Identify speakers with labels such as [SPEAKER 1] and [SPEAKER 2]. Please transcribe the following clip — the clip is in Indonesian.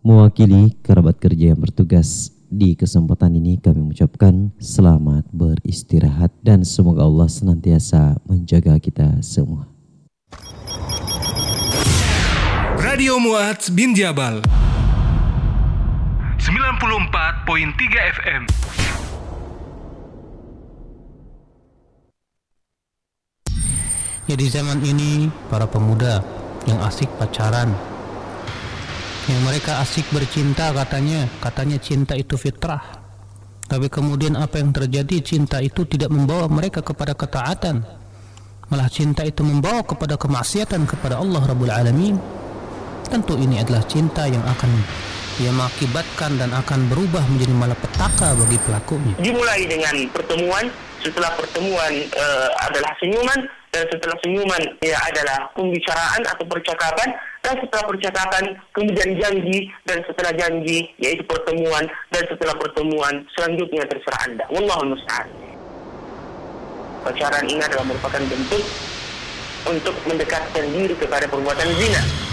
[SPEAKER 1] Mewakili kerabat kerja yang bertugas di kesempatan ini kami mengucapkan selamat beristirahat dan semoga Allah senantiasa menjaga kita semua.
[SPEAKER 2] Radio Mu'adz bin Jabal 94.3 FM.
[SPEAKER 3] Ya, di zaman ini para pemuda yang asik pacaran, yang mereka asik bercinta, katanya cinta itu fitrah. Tapi kemudian apa yang terjadi? Cinta itu tidak membawa mereka kepada ketaatan, malah cinta itu membawa kepada kemaksiatan kepada Allah Rabbul Alamin. Tentu ini adalah cinta yang akan mengakibatkan dan akan berubah menjadi malapetaka bagi pelakunya.
[SPEAKER 4] Dimulai dengan pertemuan, setelah pertemuan adalah senyuman, dan setelah senyuman adalah pembicaraan atau percakapan, dan setelah percakapan kemudian janji, dan setelah janji yaitu pertemuan, dan setelah pertemuan selanjutnya terserah Anda. Wallahul musta'an. Pacaran ini adalah merupakan bentuk untuk mendekatkan diri kepada perbuatan zina.